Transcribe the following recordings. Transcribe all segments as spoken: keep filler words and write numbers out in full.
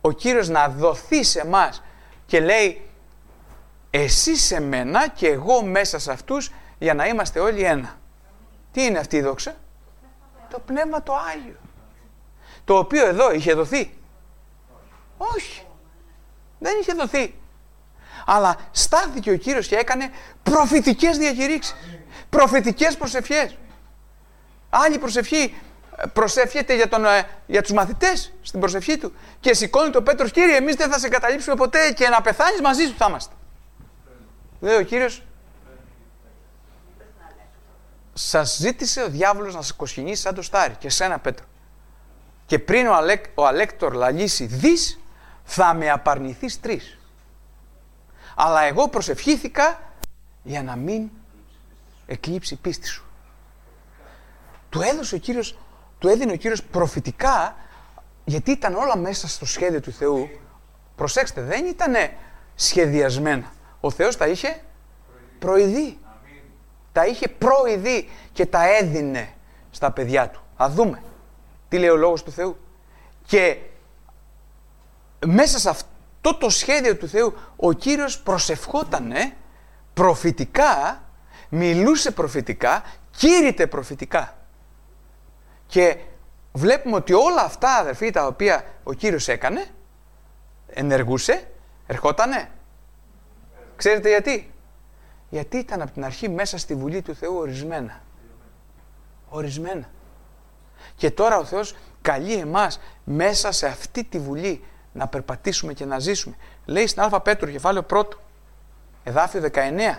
ο Κύριος να δοθεί σε εμάς και λέει εσύ σε μένα και εγώ μέσα σε αυτούς για να είμαστε όλοι ένα. Τι είναι αυτή η δόξα? Το Πνεύμα το Άγιο. Το οποίο εδώ είχε δοθεί? Όχι. Δεν είχε δοθεί. Αλλά στάθηκε ο Κύριος και έκανε προφητικές διακηρύξεις. Προφητικές προσευχές. Άλλη προσευχή προσεύχεται για, τον, για τους μαθητές στην προσευχή του. Και σηκώνει το Πέτρος, Κύριε, εμείς δεν θα σε καταλήψουμε ποτέ και να πεθάνεις μαζί σου θα είμαστε. Λέει ο Κύριος, σας ζήτησε ο διάβολος να σας κοσχυνήσει σαν το στάρι και σένα Πέτρο. Και πριν ο, Αλέκ, ο Αλέκτορ λαλήσει δις, θα με απαρνηθείς τρεις. Αλλά εγώ προσευχήθηκα για να μην εκλείψει η πίστη σου. Του έδωσε ο Κύριος, του έδινε ο Κύριος προφητικά, γιατί ήταν όλα μέσα στο σχέδιο του Θεού. Προσέξτε, δεν ήταν σχεδιασμένα. Ο Θεός τα είχε προειδεί. Τα είχε προειδεί και τα έδινε στα παιδιά του. Α δούμε τι λέει ο Λόγος του Θεού. Και μέσα σε αυτό το σχέδιο του Θεού ο Κύριος προσευχότανε προφητικά, μιλούσε προφητικά, κήρυτε προφητικά. Και βλέπουμε ότι όλα αυτά, αδερφοί, τα οποία ο Κύριος έκανε, ενεργούσε, ερχότανε. Ξέρετε γιατί? Γιατί ήταν από την αρχή μέσα στη Βουλή του Θεού ορισμένα. Ορισμένα. Και τώρα ο Θεός καλεί εμάς μέσα σε αυτή τη Βουλή να περπατήσουμε και να ζήσουμε. Λέει στην Α Πέτρου, κεφάλαιο πρώτο, εδάφιο δεκαεννέα.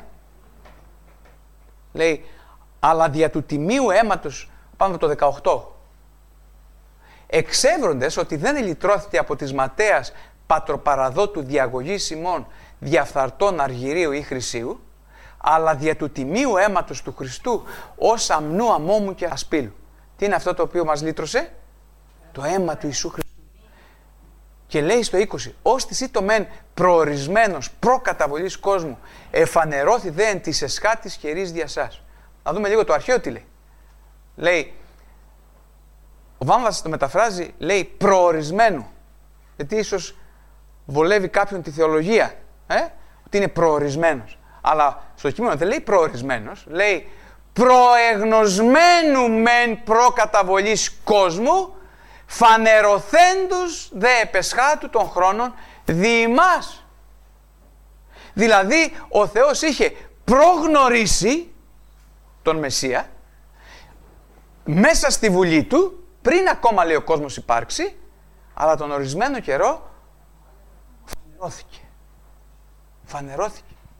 Λέει, αλλά δια του τιμίου αίματος, πάμε το δεκαοκτώ, εξεύροντες ότι δεν ελυτρώθηκε από της ματέας πατροπαραδότου διαγωγής ημών διαφθαρτών αργυρίου ή χρυσίου, αλλά δια του τιμίου αίματος του Χριστού ως αμνού αμόμου και ασπίλου. Τι είναι αυτό το οποίο μας λύτρωσε? Το αίμα του Ιησού Χριστού. Και λέει στο είκοσι, ως της ήτο μεν προορισμένος προκαταβολής κόσμου, εφανερώθη δε εν της εσχάτης καιρής δια σας. Να δούμε λίγο το αρχαίο τι λέει. Λέει, ο Βάμβας το μεταφράζει, λέει προορισμένο. Γιατί ίσως βολεύει κάποιον τη θεολογία, ε? ότι είναι προορισμένος. Αλλά στο κείμενο δεν λέει προορισμένος, λέει προεγνωσμένου μεν προκαταβολής κόσμου, φανερωθέντους δε επεσχάτου των χρόνων δι' ημάς. Δηλαδή ο Θεός είχε προγνωρίσει τον Μεσσία μέσα στη Βουλή του, πριν ακόμα λέει ο κόσμος υπάρξει, αλλά τον ορισμένο καιρό φανερώθηκε. Φανερώθηκε.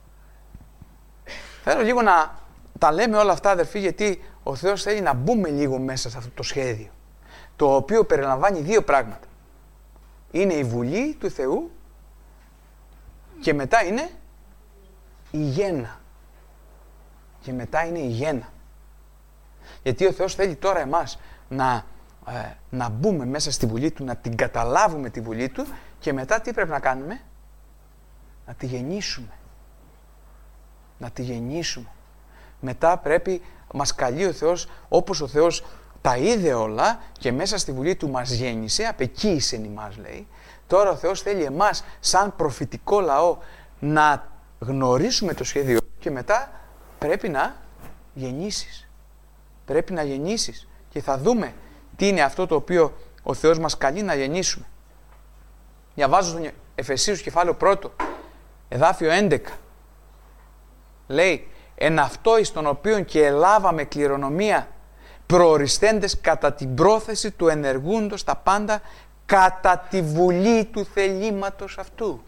Θέλω λίγο να τα λέμε όλα αυτά, αδερφοί, γιατί ο Θεός θέλει να μπούμε λίγο μέσα σε αυτό το σχέδιο, το οποίο περιλαμβάνει δύο πράγματα. Είναι η Βουλή του Θεού και μετά είναι η γέννα. Και μετά είναι η γέννα. Γιατί ο Θεός θέλει τώρα εμάς να, ε, να μπούμε μέσα στη Βουλή Του, να την καταλάβουμε τη Βουλή Του και μετά τι πρέπει να κάνουμε? Να τη γεννήσουμε. Να τη γεννήσουμε. Μετά πρέπει, μας καλεί ο Θεός, όπως ο Θεός τα είδε όλα και μέσα στη Βουλή Του μας γέννησε, απεκοίησεν ημάς λέει. Τώρα ο Θεός θέλει εμάς σαν προφητικό λαό να γνωρίσουμε το σχέδιο και μετά πρέπει να γεννήσεις. Πρέπει να γεννήσεις και θα δούμε τι είναι αυτό το οποίο ο Θεός μας καλεί να γεννήσουμε. Διαβάζω στον Εφεσίους κεφάλαιο πρώτο, εδάφιο έντεκα. Λέει, εν αυτό εις τον οποίον και ελάβαμε κληρονομία προοριστέντες κατά την πρόθεση του ενεργούντος τα πάντα κατά τη βουλή του θελήματος αυτού.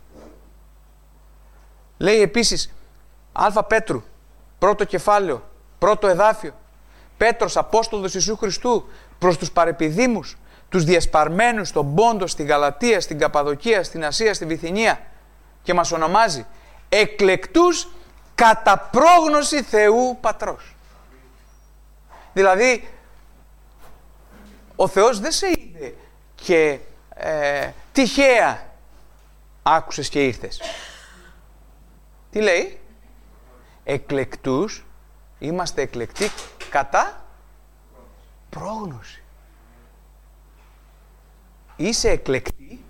Λέει επίσης Α Πέτρου, πρώτο κεφάλαιο, πρώτο εδάφιο, Πέτρος Απόστολος Ιησού Χριστού προς τους παρεπιδήμους, τους διασπαρμένους στον Πόντο, στην Γαλατία, στην Καπαδοκία, στην Ασία, στη Βυθινία και μας ονομάζει εκλεκτούς κατά πρόγνωση Θεού Πατρός. Δηλαδή, ο Θεός δεν σε είδε και ε, τυχαία άκουσες και ήρθες. Τι λέει? Εκλεκτούς, είμαστε εκλεκτοί κατά πρόγνωση. Είσαι εκλεκτή